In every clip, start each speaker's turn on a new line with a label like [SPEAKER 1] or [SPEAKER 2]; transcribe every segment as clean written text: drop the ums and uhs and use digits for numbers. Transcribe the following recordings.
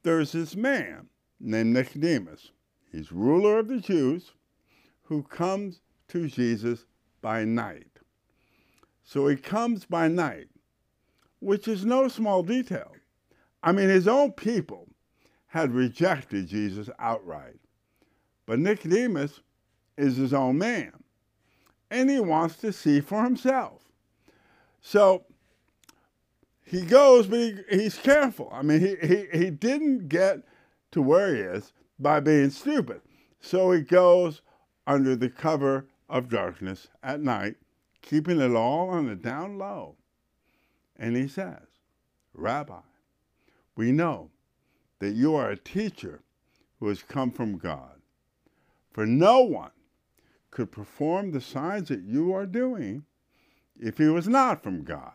[SPEAKER 1] there's this man named Nicodemus. He's ruler of the Jews who comes to Jesus by night. So he comes by night, which is no small detail. I mean, his own people had rejected Jesus outright. But Nicodemus is his own man, and he wants to see for himself. So he goes, but he's careful. I mean, he didn't get to where he is by being stupid. So he goes under the cover of darkness at night, keeping it all on the down low. And he says, Rabbi, we know that you are a teacher who has come from God. For no one could perform the signs that you are doing if he was not from God.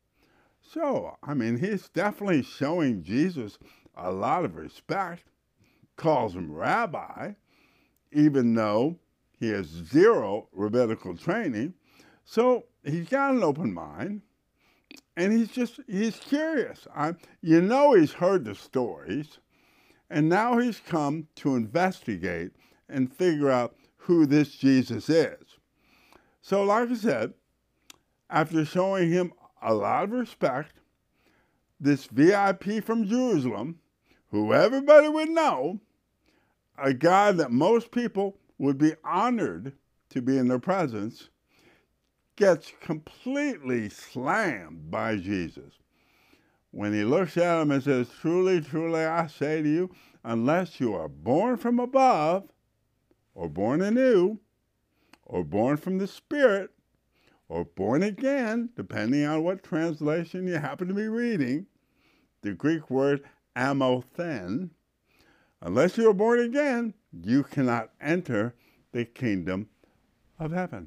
[SPEAKER 1] So, I mean, he's definitely showing Jesus a lot of respect, calls him rabbi, even though he has zero rabbinical training. So he's got an open mind, and he's curious. He's heard the stories, and now he's come to investigate and figure out who this Jesus is. So like I said, after showing him a lot of respect, this VIP from Jerusalem, who everybody would know, a guy that most people would be honored to be in their presence, gets completely slammed by Jesus. When he looks at him and says, truly, truly, I say to you, unless you are born from above, or born anew, or born from the Spirit, or born again, depending on what translation you happen to be reading, the Greek word amothen, unless you are born again, you cannot enter the kingdom of heaven.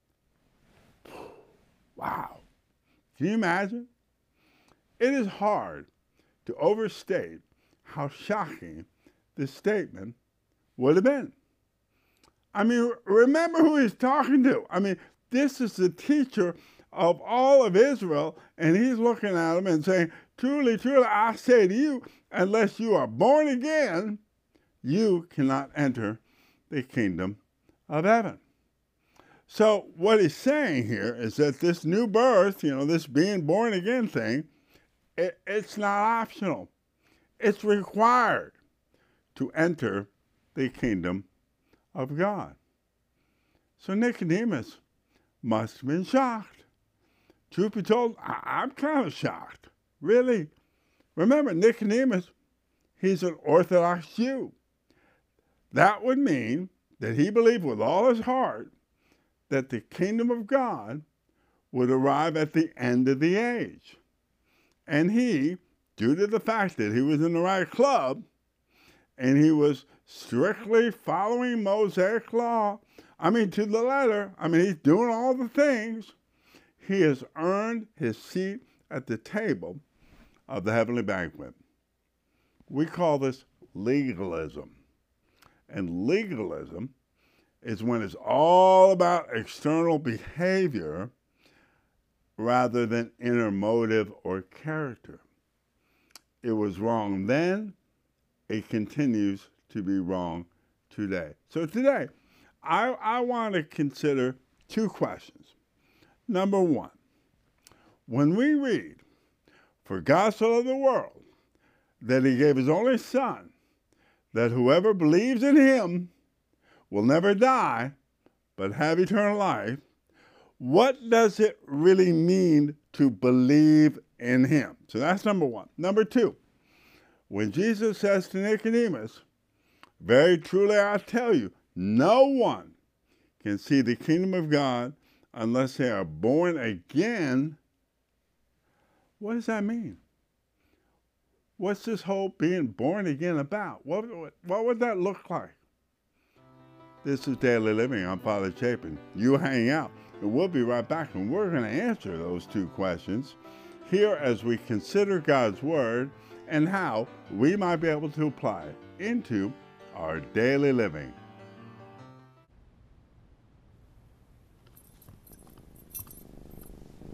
[SPEAKER 1] Wow. Can you imagine? It is hard to overstate how shocking this statement would have been. I mean, remember who he's talking to. I mean, this is the teacher of all of Israel, and he's looking at him and saying, truly, truly, I say to you, unless you are born again, you cannot enter the kingdom of heaven. So what he's saying here is that this new birth, this being born again thing, it's not optional. It's required to enter the kingdom of God. So Nicodemus must have been shocked. Truth be told, I'm kind of shocked. Really? Remember, Nicodemus, he's an Orthodox Jew. That would mean that he believed with all his heart that the kingdom of God would arrive at the end of the age. And he, due to the fact that he was in the right club, and he was strictly following Mosaic law, to the letter, he's doing all the things, he has earned his seat at the table of the heavenly banquet. We call this legalism. And legalism is when it's all about external behavior rather than inner motive or character. It was wrong then, it continues to be wrong today. So today, I want to consider two questions. Number one, when we read, for God so loved the world, that he gave his only Son, that whoever believes in him will never die, but have eternal life, what does it really mean to believe in him? So that's number one. Number two, when Jesus says to Nicodemus, very truly I tell you, no one can see the kingdom of God unless they are born again, what does that mean? What's this whole being born again about? What would that look like? This is Daily Living. I'm Father Chapin. You hang out, and we'll be right back, and we're going to answer those two questions here as we consider God's Word and how we might be able to apply it into our daily living.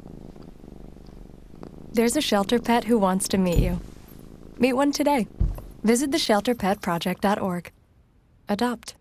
[SPEAKER 2] There's a shelter pet who wants to meet you. Meet one today. Visit theshelterpetproject.org. Adopt.